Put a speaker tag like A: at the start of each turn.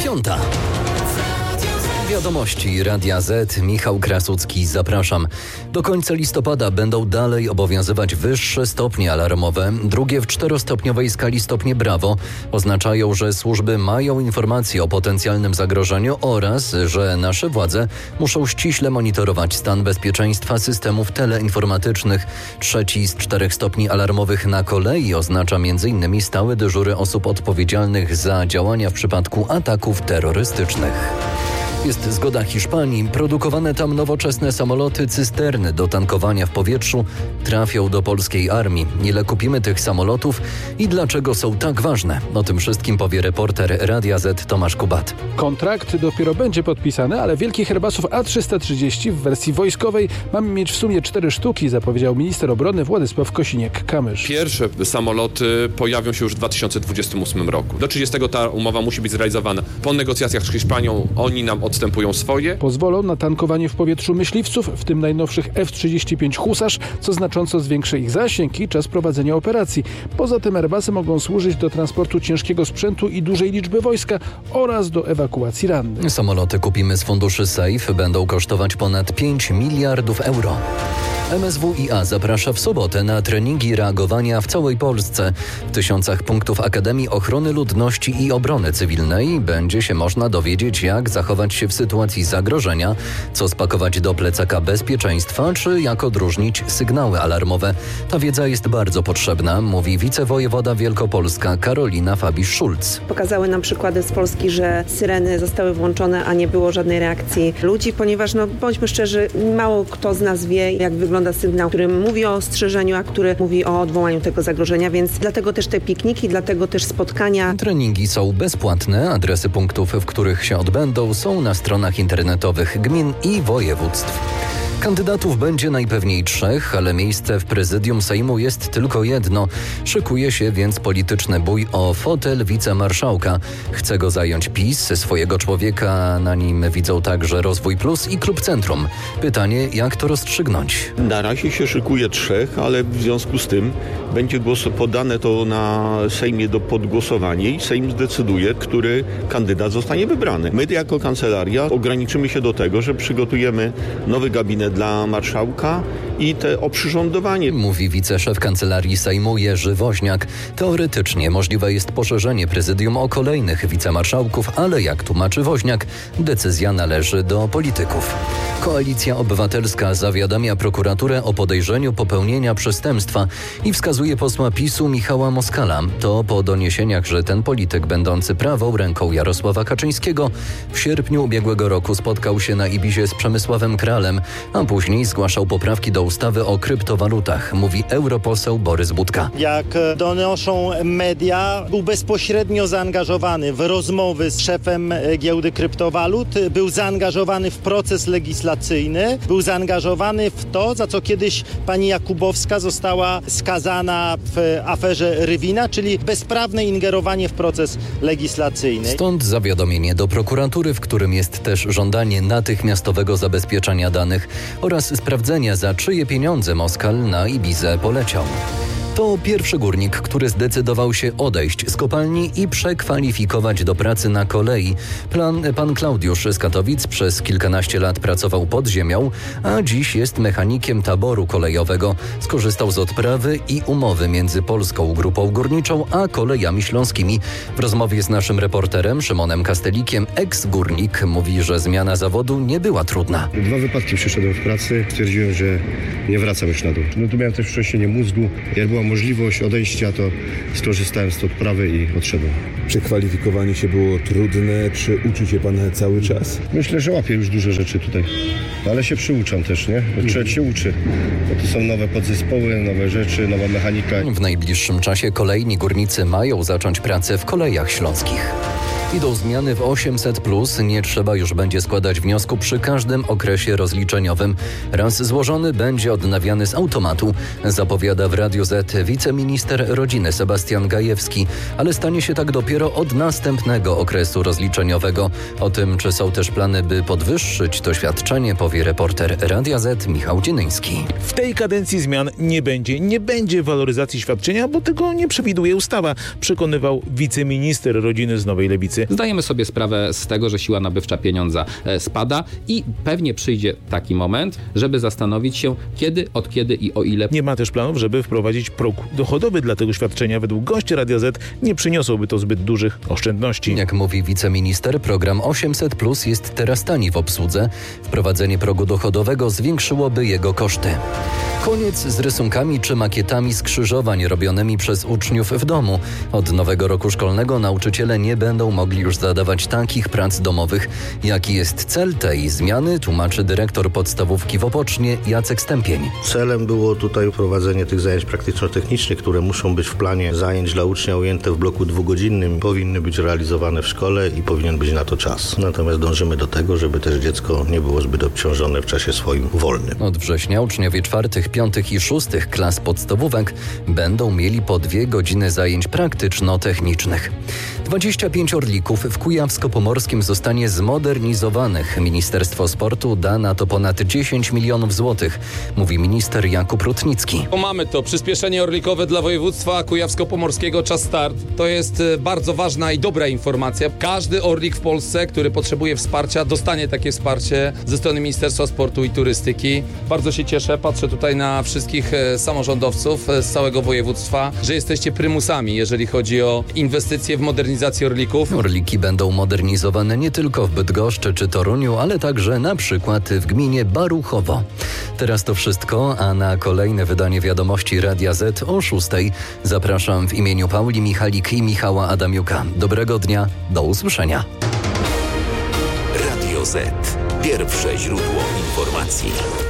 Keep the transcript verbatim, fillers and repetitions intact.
A: Piąta. Wiadomości Radia Z. Michał Krasucki, zapraszam. Do końca listopada będą dalej obowiązywać wyższe stopnie alarmowe. Drugie w czterostopniowej skali stopnie Brawo oznaczają, że służby mają informacje o potencjalnym zagrożeniu oraz, że nasze władze muszą ściśle monitorować stan bezpieczeństwa systemów teleinformatycznych. Trzeci z czterech stopni alarmowych na kolei oznacza między innymi stałe dyżury osób odpowiedzialnych za działania w przypadku ataków terrorystycznych. Jest zgoda Hiszpanii. Produkowane tam nowoczesne samoloty cysterny do tankowania w powietrzu trafią do polskiej armii. Ile kupimy tych samolotów i dlaczego są tak ważne? O tym wszystkim powie reporter Radia Z Tomasz Kubat.
B: Kontrakt dopiero będzie podpisany, ale wielkich Airbusów A trzysta trzydzieści w wersji wojskowej mamy mieć w sumie cztery sztuki, zapowiedział minister obrony Władysław Kosiniak-Kamysz.
C: Pierwsze samoloty pojawią się już w dwa tysiące dwudziestym ósmym roku. Do trzydziestego ta umowa musi być zrealizowana. Po negocjacjach z Hiszpanią oni nam odstępują swoje.
B: Pozwolą na tankowanie w powietrzu myśliwców, w tym najnowszych F trzydzieści pięć Husarz, co znacząco zwiększy ich zasięg i czas prowadzenia operacji. Poza tym Airbusy mogą służyć do transportu ciężkiego sprzętu i dużej liczby wojska oraz do ewakuacji rannych.
A: Samoloty kupimy z funduszy Safe, będą kosztować ponad pięć miliardów euro. M S W i A zaprasza w sobotę na treningi reagowania w całej Polsce. W tysiącach punktów Akademii Ochrony Ludności i Obrony Cywilnej będzie się można dowiedzieć, jak zachować się w sytuacji zagrożenia, co spakować do plecaka bezpieczeństwa, czy jak odróżnić sygnały alarmowe. Ta wiedza jest bardzo potrzebna, mówi wicewojewoda Wielkopolska Karolina Fabisz-Szulc.
D: Pokazały nam przykłady z Polski, że syreny zostały włączone, a nie było żadnej reakcji ludzi, ponieważ, no bądźmy szczerzy, mało kto z nas wie, jak wygląda sygnał, który mówi o ostrzeżeniu, a który mówi o odwołaniu tego zagrożenia, więc dlatego też te pikniki, dlatego też spotkania.
A: Treningi są bezpłatne. Adresy punktów, w których się odbędą, są na stronach internetowych gmin i województw. Kandydatów będzie najpewniej trzech, ale miejsce w prezydium Sejmu jest tylko jedno. Szykuje się więc polityczny bój o fotel wicemarszałka. Chce go zająć PiS, swojego człowieka na nim widzą także Rozwój Plus i Klub Centrum. Pytanie, jak to rozstrzygnąć?
E: Na razie się szykuje trzech, ale w związku z tym będzie głos podane to na Sejmie do podgłosowania i Sejm zdecyduje, który kandydat zostanie wybrany. My jako kancelaria ograniczymy się do tego, że przygotujemy nowy gabinet dla marszałka i te oprzyrządowanie.
A: Mówi wiceszef Kancelarii Sejmu Jerzy Woźniak. Teoretycznie możliwe jest poszerzenie prezydium o kolejnych wicemarszałków, ale jak tłumaczy Woźniak, decyzja należy do polityków. Koalicja Obywatelska zawiadamia prokuraturę o podejrzeniu popełnienia przestępstwa i wskazuje posła PiSu Michała Moskala. To po doniesieniach, że ten polityk będący prawą ręką Jarosława Kaczyńskiego w sierpniu ubiegłego roku spotkał się na Ibizie z Przemysławem Kralem, a później zgłaszał poprawki do ustawy o kryptowalutach, mówi europoseł Borys Budka.
F: Jak donoszą media, był bezpośrednio zaangażowany w rozmowy z szefem giełdy kryptowalut, był zaangażowany w proces legislacyjny, był zaangażowany w to, za co kiedyś pani Jakubowska została skazana w aferze Rywina, czyli bezprawne ingerowanie w proces legislacyjny.
A: Stąd zawiadomienie do prokuratury, w którym jest też żądanie natychmiastowego zabezpieczenia danych oraz sprawdzenia, za czyje pieniądze Moskal na Ibizę poleciał. To pierwszy górnik, który zdecydował się odejść z kopalni i przekwalifikować do pracy na kolei. Plan, pan Klaudiusz z Katowic przez kilkanaście lat pracował pod ziemią, a dziś jest mechanikiem taboru kolejowego. Skorzystał z odprawy i umowy między Polską Grupą Górniczą a Kolejami Śląskimi. W rozmowie z naszym reporterem Szymonem Kastelikiem eks-górnik mówi, że zmiana zawodu nie była trudna.
G: Dwa wypadki przyszedłem w pracy, stwierdziłem, że nie wracam już na dół. No tu miałem też wcześniej mózgu, jak była możliwość odejścia, to skorzystałem z tej odprawy i odszedłem.
H: Przekwalifikowanie się było trudne, czy uczy się pan cały czas?
G: Myślę, że łapię już duże rzeczy tutaj, ale się przyuczam też, nie? Człowiek się uczy, bo tu są nowe podzespoły, nowe rzeczy, nowa mechanika.
A: W najbliższym czasie kolejni górnicy mają zacząć pracę w Kolejach Śląskich. Idą zmiany w osiemset plus. Nie trzeba już będzie składać wniosku przy każdym okresie rozliczeniowym. Raz złożony będzie odnawiany z automatu, zapowiada w Radiu Z wiceminister rodziny Sebastian Gajewski, ale stanie się tak dopiero od następnego okresu rozliczeniowego. O tym, czy są też plany, by podwyższyć to świadczenie, powie reporter Radia Z Michał Dzinyński.
I: W tej kadencji zmian nie będzie. Nie będzie waloryzacji świadczenia, bo tego nie przewiduje ustawa, przekonywał wiceminister rodziny z Nowej Lewicy rolnicy.
J: Zdajemy sobie sprawę z tego, że siła nabywcza pieniądza spada i pewnie przyjdzie taki moment, żeby zastanowić się, kiedy, od kiedy i o ile.
I: Nie ma też planów, żeby wprowadzić próg dochodowy dla tego świadczenia. Według gości Radia Z nie przyniosłoby to zbyt dużych oszczędności.
A: Jak mówi wiceminister, program osiemset plus jest teraz tani w obsłudze. Wprowadzenie progu dochodowego zwiększyłoby jego koszty. Koniec z rysunkami czy makietami skrzyżowań robionymi przez uczniów w domu. Od nowego roku szkolnego nauczyciele nie będą mogli już zadawać takich prac domowych. Jaki jest cel tej zmiany, tłumaczy dyrektor podstawówki w Opocznie Jacek Stępień.
K: Celem było tutaj wprowadzenie tych zajęć praktyczno-technicznych, które muszą być w planie zajęć dla ucznia ujęte w bloku dwugodzinnym. Powinny być realizowane w szkole i powinien być na to czas. Natomiast dążymy do tego, żeby też dziecko nie było zbyt obciążone w czasie swoim wolnym.
A: Od września uczniowie czwartych, piątych i szóstych klas podstawówek będą mieli po dwie godziny zajęć praktyczno-technicznych. dwadzieścia pięć orlików w Kujawsko-Pomorskim zostanie zmodernizowanych. Ministerstwo Sportu da na to ponad dziesięć milionów złotych, mówi minister Jakub Rutnicki.
L: Mamy to przyspieszenie orlikowe dla województwa kujawsko-pomorskiego, czas start. To jest bardzo ważna i dobra informacja. Każdy orlik w Polsce, który potrzebuje wsparcia, dostanie takie wsparcie ze strony Ministerstwa Sportu i Turystyki. Bardzo się cieszę, patrzę tutaj na wszystkich samorządowców z całego województwa, że jesteście prymusami, jeżeli chodzi o inwestycje w modernizację orlików.
A: Orliki będą modernizowane nie tylko w Bydgoszczy czy Toruniu, ale także na przykład w gminie Baruchowo. Teraz to wszystko, a na kolejne wydanie Wiadomości Radia Z o szóstej zapraszam w imieniu Pauli Michalik i Michała Adamiuka. Dobrego dnia, do usłyszenia.
M: Radio Z. Pierwsze źródło informacji.